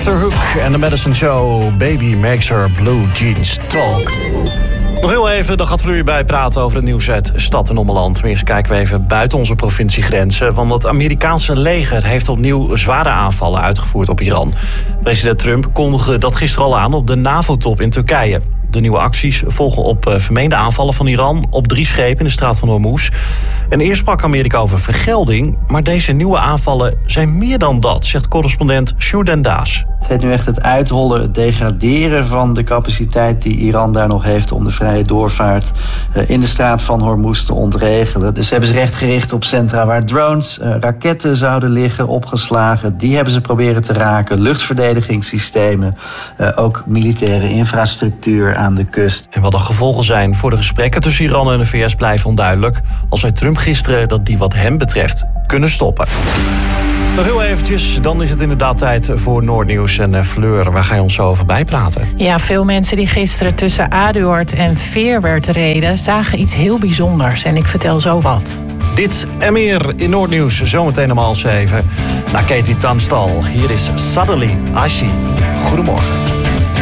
Dr. Hook en The Medicine Show. Baby makes her blue jeans talk. Nog heel even, dan gaat Fleur bij praten over het nieuws uit stad en ommeland. Maar eerst kijken we even buiten onze provinciegrenzen. Want het Amerikaanse leger heeft opnieuw zware aanvallen uitgevoerd op Iran. President Trump kondigde dat gisteren al aan op de NAVO-top in Turkije. De nieuwe acties volgen op vermeende aanvallen van Iran op 3 schepen in de straat van Hormuz. En eerst sprak Amerika over vergelding, maar deze nieuwe aanvallen zijn meer dan dat, zegt correspondent Sjoerd Daas. Het heet nu echt het uithollen, het degraderen van de capaciteit die Iran daar nog heeft om de vrije doorvaart in de straat van Hormuz te ontregelen. Dus hebben ze recht gericht op centra waar drones, raketten zouden liggen, opgeslagen. Die hebben ze proberen te raken, luchtverdedigingssystemen, ook militaire infrastructuur aan de kust. En wat de gevolgen zijn voor de gesprekken tussen Iran en de VS blijven onduidelijk. Al zei Trump gisteren dat die wat hem betreft kunnen stoppen. Nog heel eventjes, dan is het inderdaad tijd voor Noordnieuws. En Fleur, waar ga je ons zo over bijpraten? Ja, veel mensen die gisteren tussen Aduard en Feerwerd reden, zagen iets heel bijzonders. En ik vertel zo wat. Dit en meer in Noordnieuws, zometeen om 6:30. Naar Katie Tunstall. Hier is Suddenly I See. Goedemorgen.